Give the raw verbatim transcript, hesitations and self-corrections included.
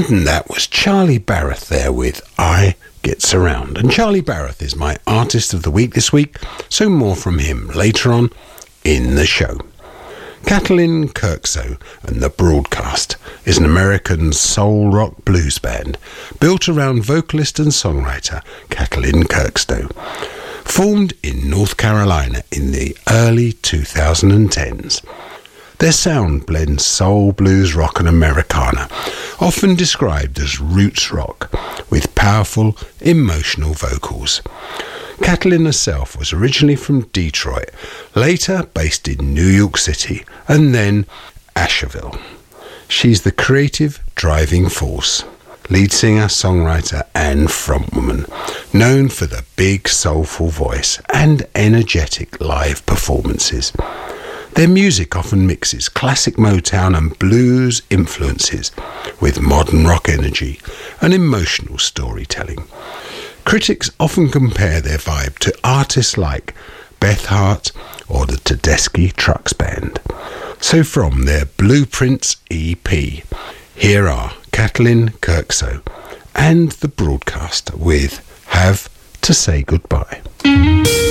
And that was Charlie Barrett there with I Gets Around. And Charlie Barrett is my artist of the week this week, so more from him later on in the show. Katalin Kirkso and the Broadcast is an American soul rock blues band built around vocalist and songwriter Katalin Kirkso. Formed in North Carolina in the early two thousand tens. Their sound blends soul, blues, rock and Americana, often described as roots rock, with powerful, emotional vocals. Katalin herself was originally from Detroit, later based in New York City, and then Asheville. She's the creative driving force, lead singer, songwriter and frontwoman, known for the big soulful voice and energetic live performances. Their music often mixes classic Motown and blues influences with modern rock energy and emotional storytelling. Critics often compare their vibe to artists like Beth Hart or the Tedeschi Trucks Band. So from their Blueprints E P, here are Katalin Kirkso and the Broadcast with Have to Say Goodbye.